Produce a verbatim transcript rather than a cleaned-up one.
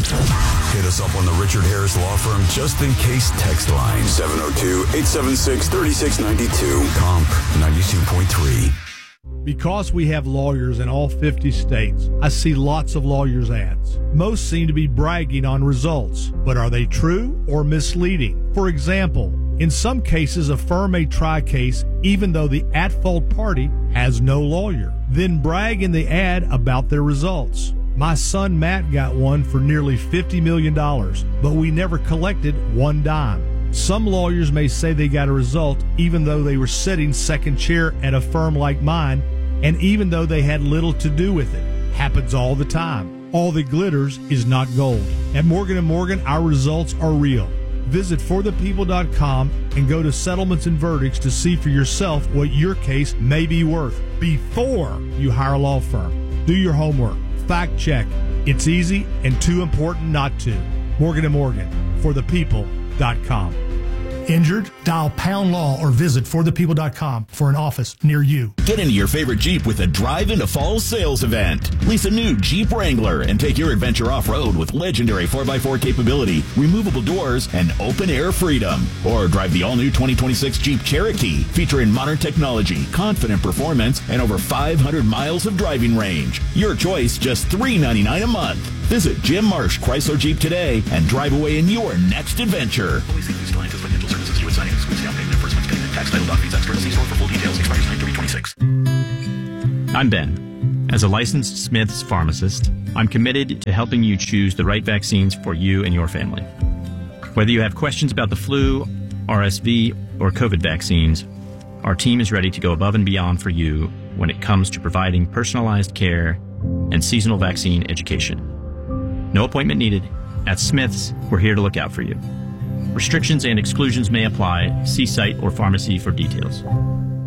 Hit us up on the Richard Harris Law Firm just in case text line seven oh two, eight seven six, three six nine two. Comp ninety-two point three. Because we have lawyers in all fifty states, I see lots of lawyers' ads. Most seem to be bragging on results, but are they true or misleading? For example, in some cases, a firm may try a case even though the at-fault party has no lawyer, then brag in the ad about their results. My son Matt got one for nearly fifty million dollars, but we never collected one dime. Some lawyers may say they got a result even though they were sitting second chair at a firm like mine, and even though they had little to do with it. Happens all the time. All that glitters is not gold. At Morgan and Morgan, our results are real. Visit for the people dot com and go to Settlements and Verdicts to see for yourself what your case may be worth before you hire a law firm. Do your homework. Fact check. It's easy and too important not to. Morgan and Morgan, for the people dot com. Injured? Dial Pound Law or visit for the people dot com for an office near you. Get into your favorite Jeep with a Drive into Falls sales event. Lease a new Jeep Wrangler and take your adventure off-road with legendary four by four capability, removable doors, and open-air freedom. Or drive the all-new twenty twenty-six Jeep Cherokee, featuring modern technology, confident performance, and over five hundred miles of driving range. Your choice, just three hundred ninety-nine dollars a month. Visit Jim Marsh Chrysler Jeep today and drive away in your next adventure. Always see East Alliance Financial Services, U S signing, excludes down payment, first month's payment, tax title documents, extra, see store for full details, expires nine thirty twenty-six. I'm Ben. As a licensed Smith's pharmacist, I'm committed to helping you choose the right vaccines for you and your family. Whether you have questions about the flu, R S V, or COVID vaccines, our team is ready to go above and beyond for you when it comes to providing personalized care and seasonal vaccine education. No appointment needed. At Smith's, we're here to look out for you. Restrictions and exclusions may apply. See site or pharmacy for details.